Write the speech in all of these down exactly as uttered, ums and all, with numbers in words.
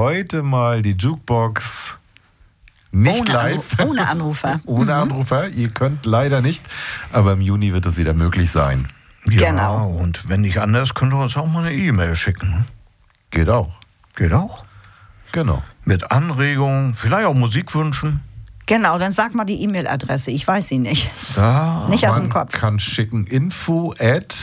heute mal die Jukebox nicht ohne live. Anru- ohne Anrufer. ohne mhm. Anrufer. Ihr könnt leider nicht, aber im Juni wird es wieder möglich sein. Ja, Genau. und wenn nicht anders, könnt ihr uns auch mal eine E-Mail schicken. Geht auch. Geht auch. Genau. Mit Anregungen, vielleicht auch Musikwünschen. Genau, dann sag mal die E-Mail-Adresse. Ich weiß sie nicht. Da Nicht aus dem Man Kopf. kann schicken info at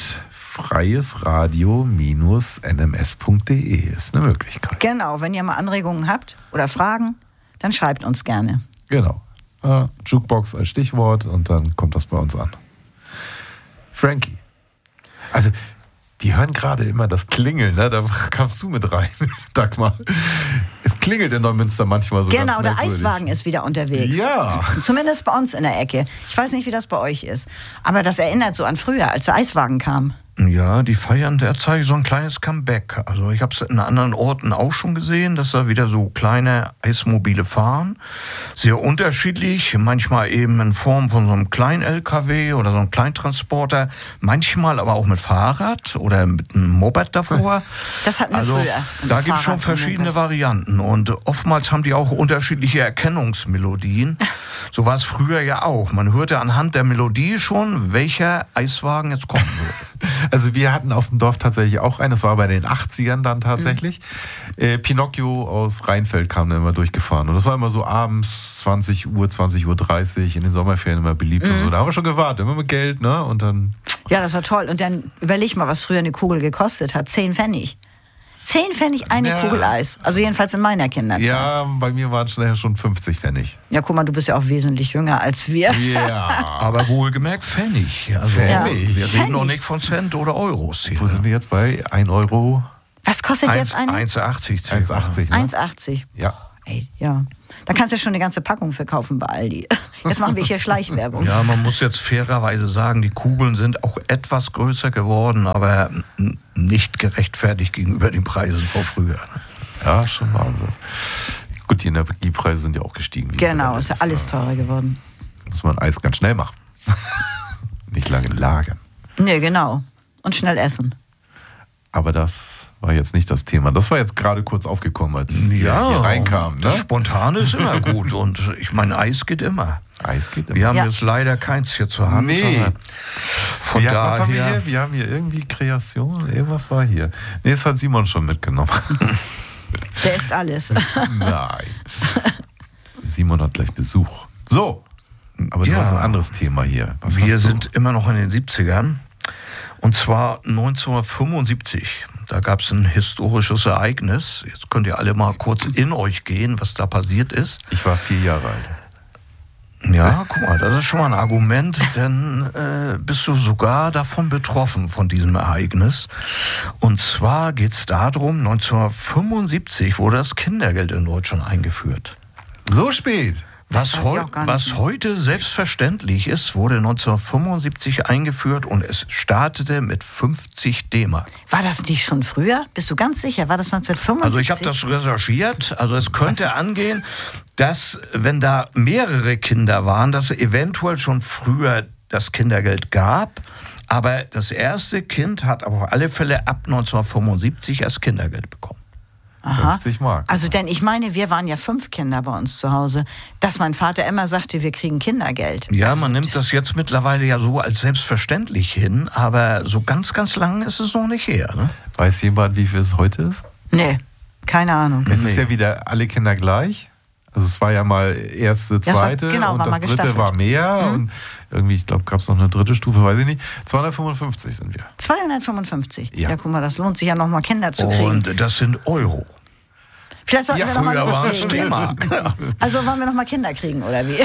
freiesradio n m s punkt d e ist eine Möglichkeit. Genau, wenn ihr mal Anregungen habt oder Fragen, dann schreibt uns gerne. Genau. Äh, Jukebox als Stichwort und dann kommt das bei uns an. Frankie. Also, wir hören gerade immer das Klingeln, ne? Da kamst du mit rein, Dagmar. Es klingelt in Neumünster manchmal so Genau, ganz der merkwürdig. Eiswagen ist wieder unterwegs. Ja. Zumindest bei uns in der Ecke. Ich weiß nicht, wie das bei euch ist. Aber das erinnert so an früher, als der Eiswagen kam. Ja, die feiern derzeit so ein kleines Comeback. Also ich habe es in anderen Orten auch schon gesehen, dass da wieder so kleine Eismobile fahren. Sehr unterschiedlich, manchmal eben in Form von so einem kleinen L K W oder so einem Kleintransporter, manchmal aber auch mit Fahrrad oder mit einem Moped davor. Das hatten wir Also früher. mit da dem gibt es schon Fahrrad und verschiedene Moped. Varianten und oftmals haben die auch unterschiedliche Erkennungsmelodien. So war es früher ja auch. Man hörte anhand der Melodie schon, welcher Eiswagen jetzt kommen würde. Also wir hatten auf dem Dorf tatsächlich auch einen, das war bei den achtzigern dann tatsächlich. Mhm. Äh, Pinocchio aus Rheinfeld kam dann immer durchgefahren. Und das war immer so abends zwanzig Uhr, zwanzig Uhr dreißig, in den Sommerferien immer beliebt. Mhm. Und so. Da haben wir schon gewartet, immer mit Geld, ne? Und dann... Ja, das war toll. Und dann überleg mal, was früher eine Kugel gekostet hat. Zehn Pfennig. Zehn Pfennig eine Ja. Kugel Eis. Also jedenfalls in meiner Kinderzeit. Ja, bei mir waren es schnell schon fünfzig Pfennig. Ja, guck mal, du bist ja auch wesentlich jünger als wir. Ja. Aber wohlgemerkt Pfennig. Also Pfennig. Wir reden Pfennig. noch nicht von Cent oder Euros hier. Wo sind wir jetzt bei? ein Euro? Was kostet jetzt eine? eins Komma achtzig. eins Komma achtzig, ne? eins Komma achtzig. Ja. Ey, ja. Da kannst du ja schon eine ganze Packung verkaufen bei Aldi. Jetzt machen wir hier Schleichwerbung. Ja, man muss jetzt fairerweise sagen, die Kugeln sind auch etwas größer geworden, aber n- nicht gerechtfertigt gegenüber den Preisen von früher. Ja, schon Wahnsinn. Gut, die Energiepreise sind ja auch gestiegen. wie Genau, gesagt. ist ja alles teurer geworden. Muss man Eis ganz schnell machen. Nicht lange lagern. Nee, genau. Und schnell essen. Aber das war jetzt nicht das Thema. Das war jetzt gerade kurz aufgekommen, als wir Ja, hier reinkamen. das Ne? Spontane ist immer gut und ich meine, Eis geht immer. Eis geht immer. Wir haben Ja. jetzt leider keins hier zur Hand. Nee. aber Von Ja, was haben wir daher, hier? Wir haben hier irgendwie Kreation. Irgendwas war hier. Nee, das hat Simon schon mitgenommen. Der isst alles. Nein. Simon hat gleich Besuch. So. Aber du Ja. hast ein anderes Thema hier. Was wir hast du? sind immer noch in den siebzigern. Und zwar neunzehnhundertfünfundsiebzig. Da gab es ein historisches Ereignis. Jetzt könnt ihr alle mal kurz in euch gehen, was da passiert ist. Ich war vier Jahre alt. Ja, guck mal, das ist schon mal ein Argument, denn äh, bist du sogar davon betroffen, von diesem Ereignis. Und zwar geht es darum, neunzehnhundertfünfundsiebzig wurde das Kindergeld in Deutschland eingeführt. So spät? Was, weiß ich heu auch gar nicht was mehr. heute selbstverständlich ist, wurde neunzehnhundertfünfundsiebzig eingeführt und es startete mit fünfzig D-Mark. War das nicht schon früher? Bist du ganz sicher? War das neunzehnhundertfünfundsiebzig? Also ich habe das recherchiert. Also es könnte angehen, dass, wenn da mehrere Kinder waren, dass es eventuell schon früher das Kindergeld gab. Aber das erste Kind hat auf alle Fälle ab neunzehnhundertfünfundsiebzig erst Kindergeld bekommen. Aha. fünfzig Mark. Also denn ich meine, wir waren ja fünf Kinder bei uns zu Hause, dass mein Vater immer sagte, wir kriegen Kindergeld. Ja, man nimmt das jetzt mittlerweile ja so als selbstverständlich hin, aber so ganz, ganz lang ist es noch nicht her. Ne? Weiß jemand, wie viel es heute ist? Nee, keine Ahnung. Es Nee. ist ja wieder alle Kinder gleich. Also es war ja mal erste, Das war- zweite genau, und war das mal dritte gestaffelt. war mehr. Mhm. Und irgendwie, ich glaube, gab es noch eine dritte Stufe, weiß ich nicht. zweihundertfünfundfünfzig sind wir. zweihundertfünfundfünfzig. Ja. Ja, guck mal, das lohnt sich ja noch mal Kinder zu kriegen. Und das sind Euro. Vielleicht sollten Ja, wir noch mal früher drüber war es reden. D-Mark. Also wollen wir noch mal Kinder kriegen, oder wie?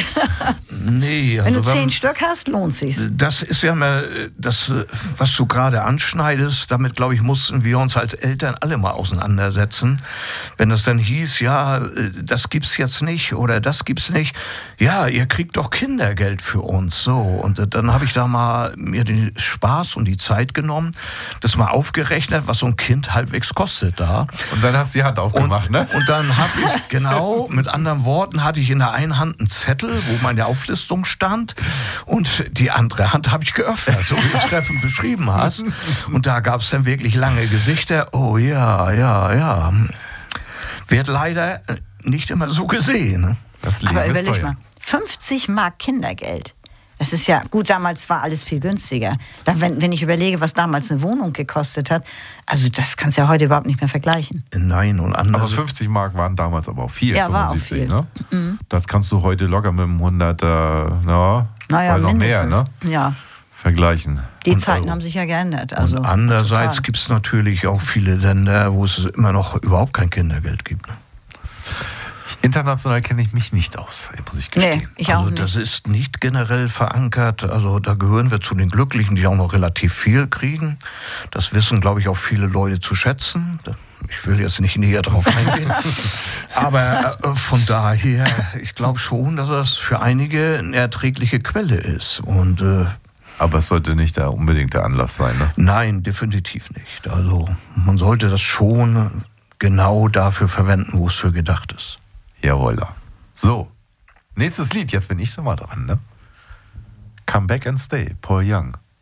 Nee, Wenn du also zehn Stück hast, lohnt sich's. Das ist ja mal das, was du gerade anschneidest. Damit, glaube ich, mussten wir uns als Eltern alle mal auseinandersetzen. Wenn es dann hieß, ja, das gibt's jetzt nicht oder das gibt's nicht. Ja, ihr kriegt doch Kindergeld für uns. So. Und dann habe ich da mal mir den Spaß und die Zeit genommen, das mal aufgerechnet, was so ein Kind halbwegs kostet da. Und dann hast du die Hand aufgemacht, und, ne? Und dann habe ich, genau, mit anderen Worten, hatte ich in der einen Hand einen Zettel, wo meine Auflistung stand und die andere Hand habe ich geöffnet, so wie du treffend beschrieben hast. Und da gab es dann wirklich lange Gesichter. Oh ja, ja, ja. wird leider nicht immer so gesehen. Ne? Das Leben Aber ist überleg teuer. mal, fünfzig Mark Kindergeld. Das ist ja, gut, damals war alles viel günstiger. Dann, wenn, wenn ich überlege, was damals eine Wohnung gekostet hat, also das kannst du ja heute überhaupt nicht mehr vergleichen. Nein, und Aber anders. fünfzig Mark waren damals aber auch viel, Ja, war auch fünfundsiebzig, viel. ne? Mhm. Das kannst du heute locker mit dem hunderter, na, Naja, weil noch mehr, mindestens. ne? Ja, Vergleichen. die Und Zeiten Euro. haben sich ja geändert. Also, und andererseits total. gibt es natürlich auch viele Länder, wo es immer noch überhaupt kein Kindergeld gibt. Ne? International kenne ich mich nicht aus, muss ich gestehen. Nee, ich auch Also nicht. das ist nicht generell verankert. Also da gehören wir zu den Glücklichen, die auch noch relativ viel kriegen. Das wissen, glaube ich, auch viele Leute zu schätzen. Ich will jetzt nicht näher drauf eingehen. Aber äh, von daher, ich glaube schon, dass das für einige eine erträgliche Quelle ist. Und äh, Aber es sollte nicht da unbedingt der Anlass sein, ne? nein, definitiv nicht. Also man sollte das schon genau dafür verwenden, wo es für gedacht ist. Jawohl. So, nächstes Lied, jetzt bin ich so mal dran, ne? Come Back and Stay, Paul Young.